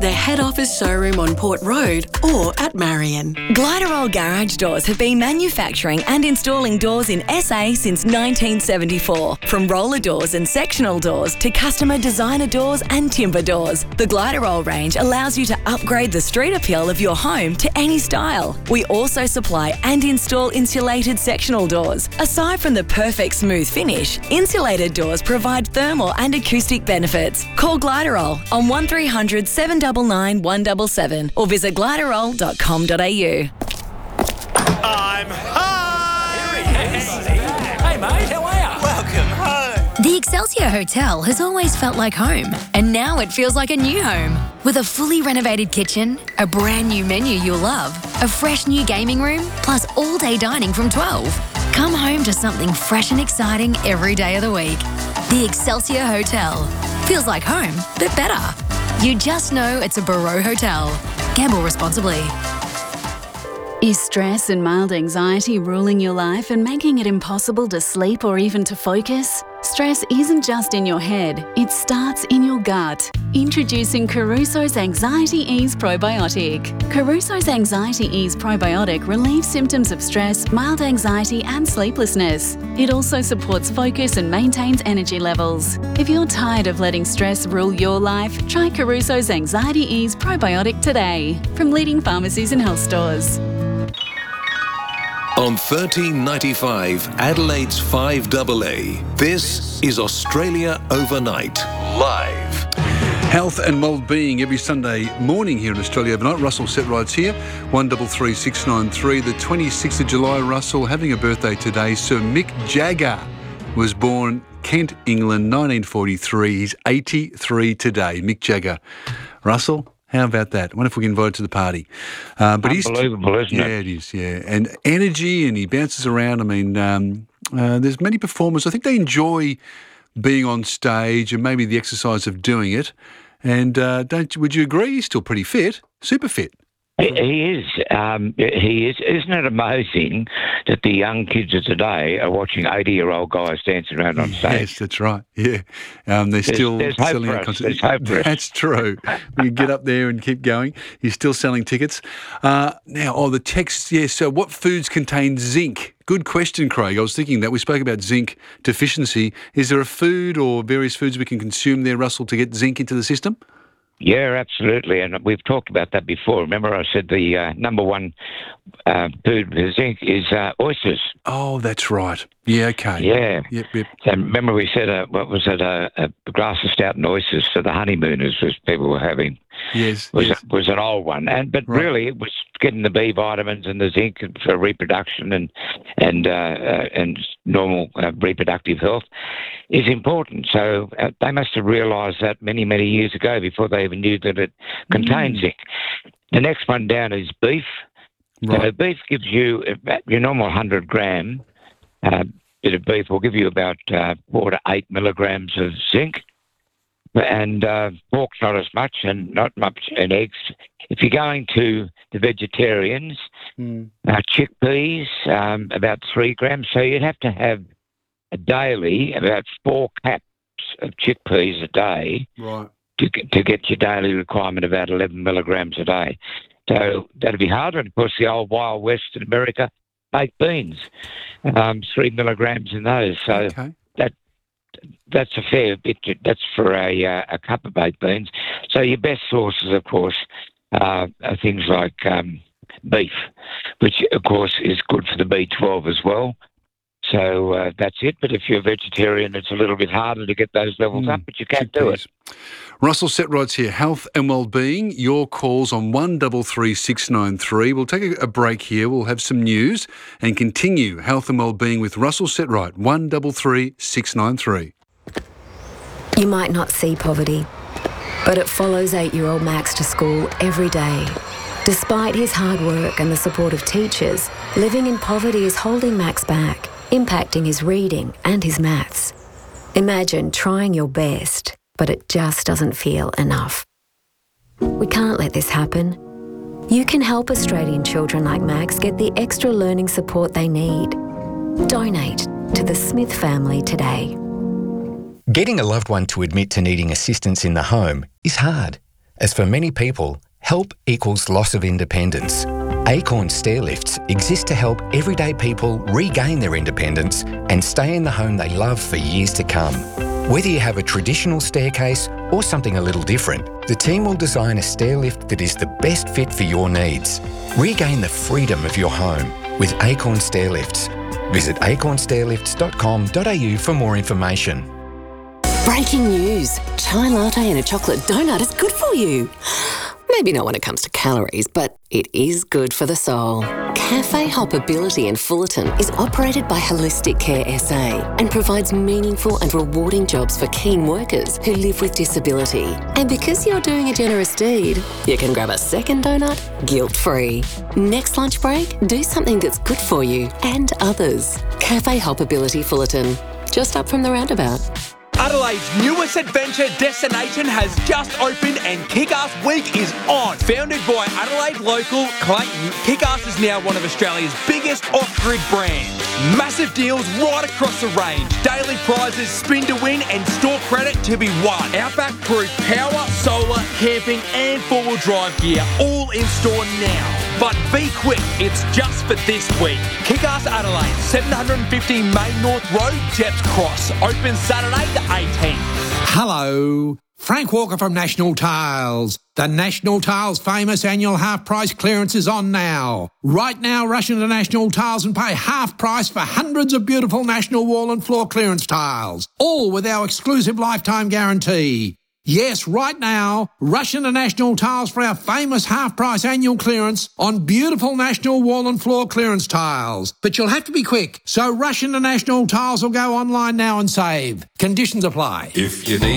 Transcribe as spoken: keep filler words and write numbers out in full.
their head office showroom on Port Road or at Marion. Gliderol Garage Doors have been manufacturing and installing doors in S A since nineteen seventy-four. From roller doors and sectional doors to customer designer doors and timber doors, the Gliderol range allows you to upgrade the street appeal of your home to any style. We also supply and install insulated sectional doors. Aside from the perfect smooth finish, insulated doors provide thermal and acoustic benefits. Call Gliderol on one three hundred seven nine nine one seven seven or visit gliderol dot com dot a u. I'm home! Hey mate, how are you? Welcome home! The Excelsior Hotel has always felt like home, and now it feels like a new home. With a fully renovated kitchen, a brand new menu you'll love, a fresh new gaming room, plus all-day dining from twelve. Come home to something fresh and exciting every day of the week. The Excelsior Hotel. Feels like home, but better. You just know it's a Barreau Hotel. Gamble responsibly. Is stress and mild anxiety ruling your life and making it impossible to sleep or even to focus? Stress isn't just in your head, it starts in your gut. Introducing Caruso's Anxiety Ease Probiotic. Caruso's Anxiety Ease Probiotic relieves symptoms of stress, mild anxiety and sleeplessness. It also supports focus and maintains energy levels. If you're tired of letting stress rule your life, try Caruso's Anxiety Ease Probiotic today from leading pharmacies and health stores. On thirteen ninety-five, Adelaide's five A A, this is Australia Overnight, live. Health and well-being every Sunday morning here in Australia Overnight. Russell Setrights here, one three three six nine three. The twenty-sixth of July, Russell, having a birthday today. Sir Mick Jagger was born Kent, England, nineteen forty-three. He's eighty-three today. Mick Jagger. Russell, how about that? I wonder if we can invite him to the party. Uh, but Unbelievable, he's, isn't yeah, it? Yeah, it is, yeah. And energy, and he bounces around. I mean, um, uh, there's many performers. I think they enjoy being on stage and maybe the exercise of doing it. And uh, don't would you agree? He's still pretty fit, super fit. He he is. Um, he is. Isn't it amazing that the young kids of today are watching eighty-year-old guys dancing around on stage? Yes, that's right. Yeah, um, they're There's- still there's hope selling for out us. concerts. There's hope for us. That's true. You get up there and keep going. He's still selling tickets. Uh, now, oh, the text. Yes. So, what foods contain zinc? Good question, Craig. I was thinking that we spoke about zinc deficiency. Is there a food or various foods we can consume there, Russell, to get zinc into the system? Yeah, absolutely. And we've talked about that before. Remember, I said the uh, number one uh, food for zinc is uh, oysters. Oh, that's right. Yeah, okay. Yeah. Yep, yep. So remember we said, uh, what was it, uh, a glass of stout and oysters for the honeymooners, as people were having. Yes, was yes. was an old one, and but Right. really it was getting the B vitamins and the zinc for reproduction and and uh, uh, and normal uh, reproductive health is important. So uh, they must have realised that many many years ago before they even knew that it contained Mm. zinc. The next one down is beef. So Right. beef gives you about your normal one hundred gram uh, bit of beef will give you about uh, four to eight milligrams of zinc. And uh, pork's not as much, and not much in eggs. If you're going to the vegetarians, Mm. uh, chickpeas, um, about three grams. So you'd have to have a daily about four caps of chickpeas a day Right. to get, to get your daily requirement about eleven milligrams a day. So that'd be harder. And of course, the old Wild West in America, baked beans, um, three milligrams in those. So Okay. that's a fair bit. That's for a uh, a cup of baked beans. So your best sources, of course, uh, are things like um, beef, which of course is good for the B twelve as well. So uh, that's it. But if you're a vegetarian, it's a little bit harder to get those levels Mm. up, but you can do it. Chickpeas. Russell Setrights here, health and well-being. Your calls on one three three six nine three. We'll take a, a break here. We'll have some news and continue health and well-being with Russell Setright, one three three six nine three. You might not see poverty, but it follows eight-year-old Max to school every day. Despite his hard work and the support of teachers, living in poverty is holding Max back, impacting his reading and his maths. Imagine trying your best, but it just doesn't feel enough. We can't let this happen. You can help Australian children like Max get the extra learning support they need. Donate to the Smith family today. Getting a loved one to admit to needing assistance in the home is hard. as for many people, help equals loss of independence. Acorn Stairlifts exist to help everyday people regain their independence and stay in the home they love for years to come. Whether you have a traditional staircase or something a little different, the team will design a stairlift that is the best fit for your needs. Regain the freedom of your home with Acorn Stairlifts. Visit acorn stairlifts dot com dot a u for more information. Breaking news. Chai latte and a chocolate donut is good for you. Maybe not when it comes to calories, but it is good for the soul. Cafe Hoppability in Fullerton is operated by Holistic Care S A and provides meaningful and rewarding jobs for keen workers who live with disability. And because you're doing a generous deed, you can grab a second donut guilt-free. Next lunch break, do something that's good for you and others. Cafe Hoppability Fullerton, just up from the roundabout. Adelaide's newest adventure destination has just opened and Kick-Ass Week is on. Founded by Adelaide local Clayton, Kick-Ass is now one of Australia's biggest off-grid brands. Massive deals right across the range. Daily prizes, spin to win and store credit to be won. Outback Proof power, solar, camping and four-wheel drive gear all in store now. But be quick, it's just for this week. Kick-Ass Adelaide, seven fifty Main North Road, Depps Cross. Open Saturday the eighteenth. Hello, Frank Walker from National Tiles. The National Tiles famous annual half price clearance is on now. Right now, rush into National Tiles and pay half price for hundreds of beautiful National wall and floor clearance tiles, all with our exclusive lifetime guarantee. Yes, right now, rush into National Tiles for our famous half-price annual clearance on beautiful National wall and floor clearance tiles. But you'll have to be quick, so rush into National Tiles or go online now and save. Conditions apply. If you need